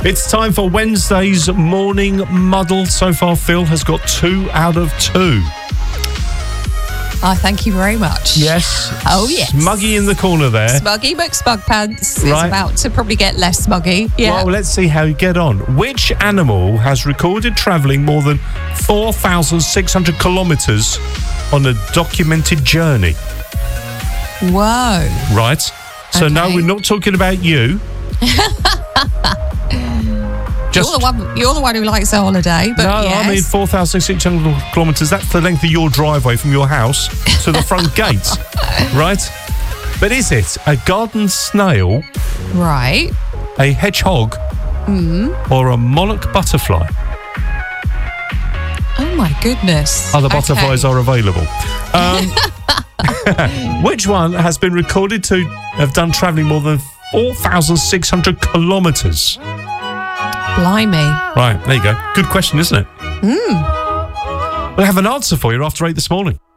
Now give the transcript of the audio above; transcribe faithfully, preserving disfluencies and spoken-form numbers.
It's time for Wednesday's morning muddle. So far, Phil has got two out of two. Oh, thank you very much. Yes. Oh, yes. Smuggy in the corner there. Smuggy McSmugpants Right. is about to probably get less smuggy. Yeah. Well, let's see how you get on. Which animal has recorded travelling more than four thousand six hundred kilometres on a documented journey? Whoa. Right. So Okay. no, we're not talking about you. Just, You're the one. You're the one who likes a holiday. But no, yes. I mean four thousand six hundred kilometres. That's the length of your driveway from your house to the front gate, right? But is it a garden snail, Right. a hedgehog, Mm. or a monarch butterfly? Oh my goodness. Other Okay. butterflies are available. Um, which one has been recorded to have done travelling more than four thousand six hundred kilometres? Blimey. Right, there you go. Good question, isn't it? Mm. We'll have an answer for you after eight this morning.